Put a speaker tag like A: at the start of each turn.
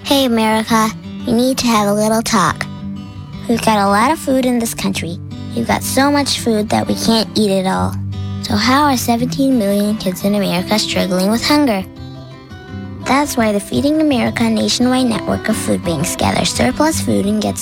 A: Hey, America, we need to have a little talk. We've got a lot of food in this country. We've got so much food that we can't eat it all. So how are 17 million kids in America struggling with hunger? That's why the Feeding America nationwide network of food banks gathers surplus food and gets